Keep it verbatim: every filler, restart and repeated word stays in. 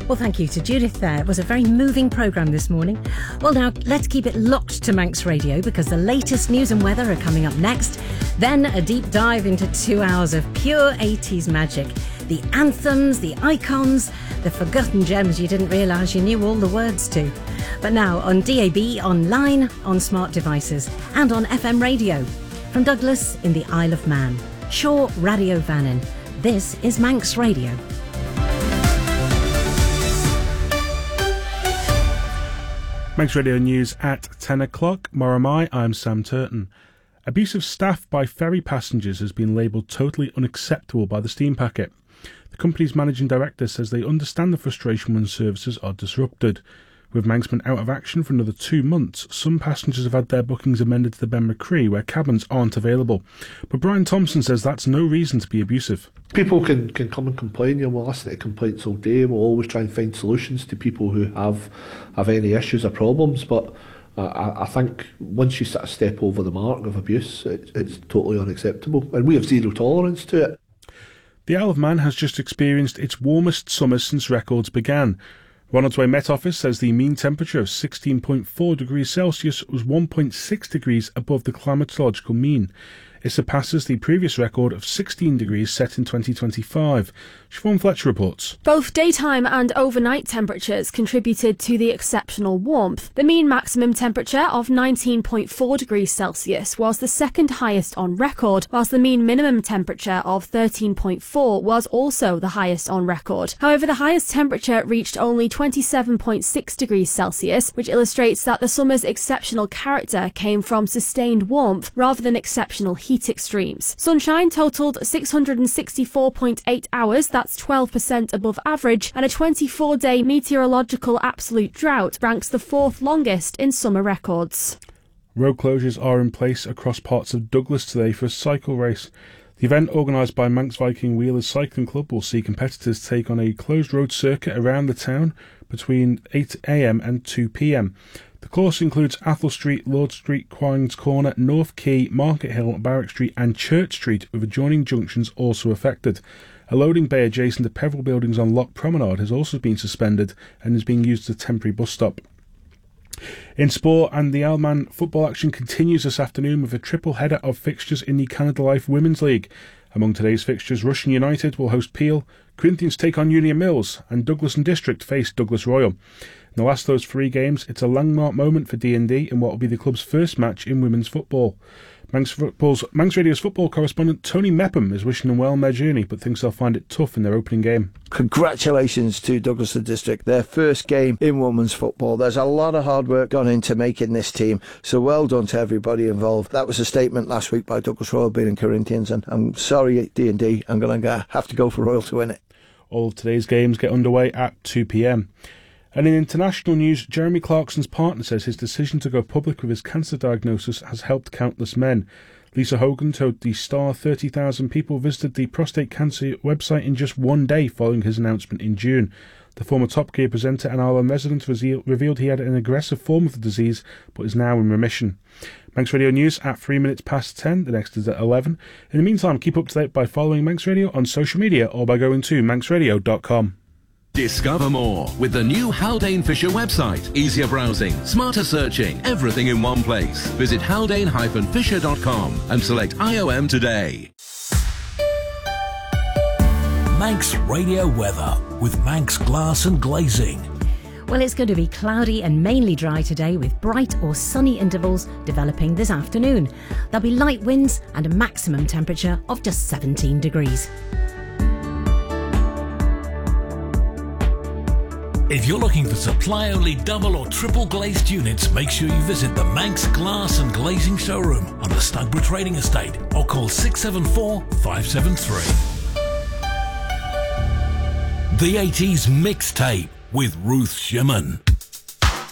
Well, thank you to Judith there. It was a very moving programme this morning. Well, now, let's keep it locked to Manx Radio because the latest news and weather are coming up next. Then a deep dive into two hours of pure eighties magic. The anthems, the icons, the forgotten gems you didn't realise you knew all the words to. But now on D A B, online, on smart devices and on F M radio. From Douglas in the Isle of Man. Shaw Radio Vannin. This is Manx Radio. Manx Radio News at ten o'clock. Moramai, I'm Sam Turton. Abuse of staff by ferry passengers has been labelled totally unacceptable by the steam packet. The company's managing director says they understand the frustration when services are disrupted. With Manxmen out of action for another two months, some passengers have had their bookings amended to the Ben McCree, where cabins aren't available. But Brian Thompson says that's no reason to be abusive. People can, can come and complain, you know, we'll listen to complaints all day, we'll always try and find solutions to people who have have any issues or problems, but uh, I, I think once you sort of step over the mark of abuse, it, it's totally unacceptable, and we have zero tolerance to it. The Isle of Man has just experienced its warmest summer since records began. Ronaldsway Met Office says the mean temperature of sixteen point four degrees Celsius was one point six degrees above the climatological mean. It surpasses the previous record of sixteen degrees set in twenty twenty-five. Siobhan Fletcher reports. Both daytime and overnight temperatures contributed to the exceptional warmth. The mean maximum temperature of nineteen point four degrees Celsius was the second highest on record, whilst the mean minimum temperature of thirteen point four was also the highest on record. However, the highest temperature reached only twenty-seven point six degrees Celsius, which illustrates that the summer's exceptional character came from sustained warmth rather than exceptional heat extremes. Sunshine totalled six hundred sixty-four point eight hours, that's twelve percent above average, and a twenty-four day meteorological absolute drought ranks the fourth longest in summer records. Road closures are in place across parts of Douglas today for a cycle race. The event, organised by Manx Viking Wheelers Cycling Club, will see competitors take on a closed road circuit around the town between eight a m and two p m. The course includes Athol Street, Lord Street, Quines Corner, North Quay, Market Hill, Barrack Street and Church Street, with adjoining junctions also affected. A loading bay adjacent to Peveril Buildings on Loch Promenade has also been suspended and is being used as a temporary bus stop. In sport, and the Isle of Man football action continues this afternoon with a triple header of fixtures in the Canada Life Women's League. Among today's fixtures, Russian United will host Peel, Corinthians take on Union Mills, and Douglas and District face Douglas Royal. In the last of those three games, it's a landmark moment for D and D in what will be the club's first match in women's football. Manx, Football's, Manx Radio's football correspondent Tony Mepham is wishing them well in their journey, but thinks they'll find it tough in their opening game. Congratulations to Douglas and District, their first game in women's football. There's a lot of hard work gone into making this team, so well done to everybody involved. That was a statement last week by Douglas Royal beating Corinthians, and I'm sorry D and D, I'm going to have to go for Royal to win it. All of today's games get underway at two p m. And in international news, Jeremy Clarkson's partner says his decision to go public with his cancer diagnosis has helped countless men. Lisa Hogan told the Star thirty thousand people visited the prostate cancer website in just one day following his announcement in June. The former Top Gear presenter and Ireland resident revealed he had an aggressive form of the disease but is now in remission. Manx Radio News at three minutes past ten, the next is at eleven. In the meantime, keep up to date by following Manx Radio on social media or by going to manx radio dot com. Discover more with the new Haldane Fisher website. Easier browsing, smarter searching, everything in one place. Visit haldane dash fisher dot com and select I O M today. Manx Radio weather with Manx Glass and Glazing. Well, it's going to be cloudy and mainly dry today with bright or sunny intervals developing this afternoon. There'll be light winds and a maximum temperature of just seventeen degrees. If you're looking for supply-only double or triple glazed units, make sure you visit the Manx Glass and Glazing showroom on the Stugborough Trading Estate or call six seven four, five seven three. The eighties Mixtape with Ruth Shimon.